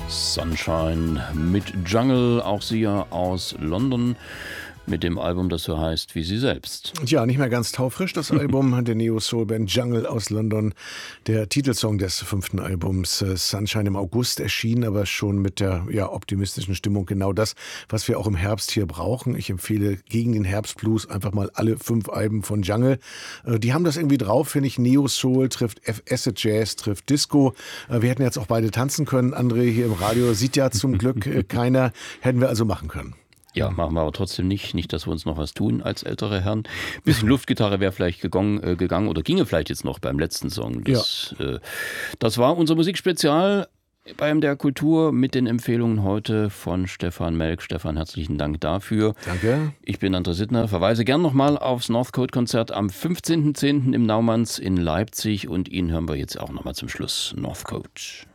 Sunshine mit Jungle, auch sie ja aus London, mit dem Album, das so heißt wie sie selbst. Ja, nicht mehr ganz taufrisch, das Album der Neo-Soul-Band Jungle aus London. Der Titelsong des 5. Albums Sunshine im August erschien, aber schon mit der optimistischen Stimmung genau das, was wir auch im Herbst hier brauchen. Ich empfehle gegen den Herbstblues einfach mal alle 5 Alben von Jungle. Die haben das irgendwie drauf, finde ich. Neo-Soul trifft Acid Jazz, trifft Disco. Wir hätten jetzt auch beide tanzen können. André hier im Radio sieht ja zum Glück keiner. Hätten wir also machen können. Ja, machen wir aber trotzdem nicht. Nicht, dass wir uns noch was tun als ältere Herren. Ein bisschen Luftgitarre wäre vielleicht gegangen oder ginge vielleicht jetzt noch beim letzten Song. Das war unser Musikspezial bei MDR Kultur mit den Empfehlungen heute von Stefan Melk. Stefan, herzlichen Dank dafür. Danke. Ich bin André Sittner, verweise gern nochmal aufs Northcote-Konzert am 15.10. im Naumanns in Leipzig und ihn hören wir jetzt auch nochmal zum Schluss. Northcote.